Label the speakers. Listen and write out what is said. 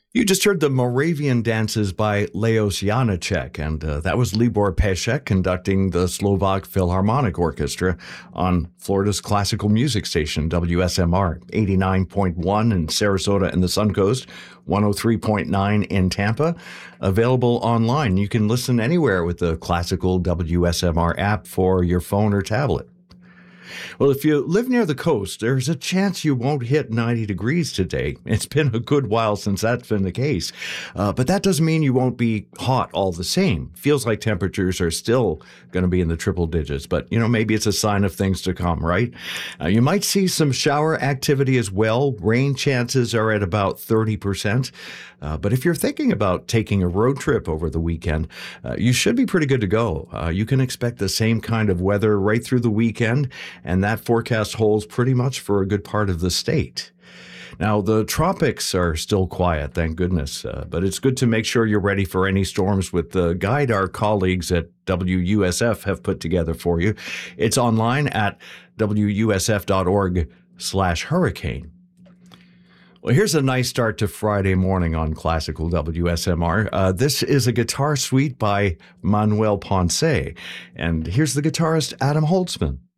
Speaker 1: You just heard the Moravian Dances by Leos Janáček, and that was Libor Pešek conducting the Slovak Philharmonic Orchestra on Florida's classical music station, WSMR, 89.1 in Sarasota and the Suncoast, 103.9 in Tampa. Available online. You can listen anywhere with the classical WSMR app for your phone or tablet. Well, if you live near the coast, there's a chance you won't hit 90 degrees today. It's been a good while since that's been the case. But that doesn't mean you won't be hot all the same. Feels like temperatures are still going to be in the triple digits, but maybe it's a sign of things to come, right? You might see some shower activity as well. Rain chances are at about 30%. But if you're thinking about taking a road trip over the weekend, you should be pretty good to go. You can expect the same kind of weather right through the weekend, and that forecast holds pretty much for a good part of the state. Now, the tropics are still quiet, thank goodness, but it's good to make sure you're ready for any storms with the guide our colleagues at WUSF have put together for you. It's online at wusf.org/hurricane. Well, here's a nice start to Friday morning on Classical WSMR. This is a guitar suite by Manuel Ponce, and here's the guitarist Adam Holtzman.